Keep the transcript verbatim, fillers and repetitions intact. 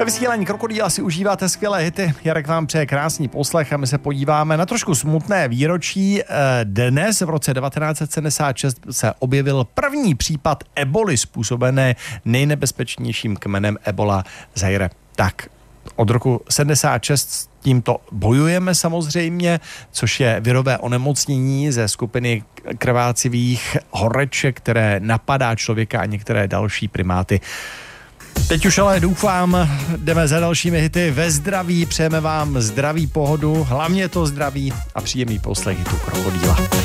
Ve vysílání Krokodýla si užíváte skvělé hity. Jarek vám přeje krásný poslech a my se podíváme na trošku smutné výročí. Dnes v roce devatenáct set sedmdesát šest se objevil první případ eboli způsobené nejnebezpečnějším kmenem Ebola Zaire. Tak, od roku sedmdesát šest s tímto bojujeme samozřejmě, což je virové onemocnění ze skupiny krvácivých horeček, které napadá člověka a některé další primáty. Teď už ale doufám, jdeme za dalšími hity ve zdraví, přejeme vám zdraví, pohodu, hlavně to zdraví a příjemný poslech hitu Krokodýla.